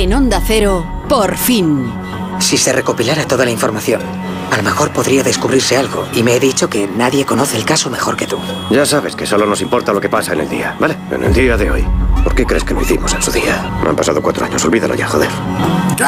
En Onda Cero, por fin. Si se recopilara toda la información, a lo mejor podría descubrirse algo. Y me he dicho que nadie conoce el caso mejor que tú. Ya sabes que solo nos importa lo que pasa en el día, ¿vale? En el día de hoy. ¿Por qué crees que lo hicimos en su día? Han pasado 4 años, olvídalo ya, joder. ¿Qué?